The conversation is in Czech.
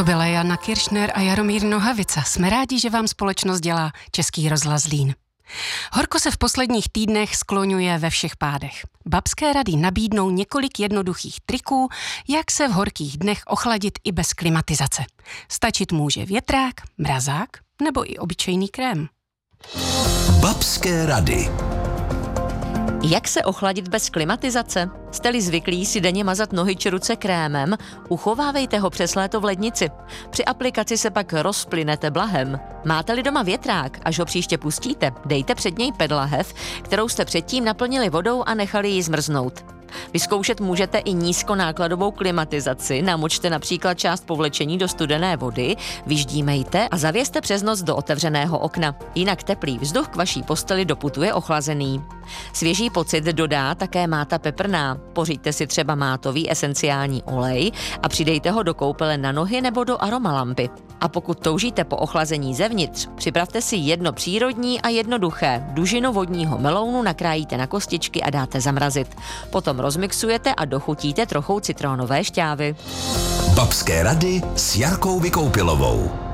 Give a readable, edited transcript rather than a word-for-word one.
To byla Jana Kiršner a Jaromír Nohavica. Jsme rádi, že vám společnost dělá Český rozhlas Zlín. Horko se v posledních týdnech skloňuje ve všech pádech. Babské rady nabídnou několik jednoduchých triků, jak se v horkých dnech ochladit i bez klimatizace. Stačit může větrák, mrazák nebo i obyčejný krém. Babské rady. Jak se ochladit bez klimatizace? Jste-li zvyklí si denně mazat nohy či ruce krémem, uchovávejte ho přes léto v lednici. Při aplikaci se pak rozplynete blahem. Máte-li doma větrák, až ho příště pustíte, dejte před něj pedlahev, kterou jste předtím naplnili vodou a nechali ji zmrznout. Vyzkoušet můžete i nízkonákladovou klimatizaci, namočte například část povlečení do studené vody, vyždímejte a zavěste přes noc do otevřeného okna. Jinak teplý vzduch k vaší posteli doputuje ochlazený. Svěží pocit dodá také máta peprná. Pořiďte si třeba mátový esenciální olej a přidejte ho do koupele na nohy nebo do aromalampy. A pokud toužíte po ochlazení zevnitř, připravte si jedno přírodní a jednoduché. Dužinu vodního melounu nakrájíte na kostičky a dáte zamrazit. Potom rozmixujete a dochutíte trochou citronové šťávy. Babské rady s Jarkou Vykoupilovou.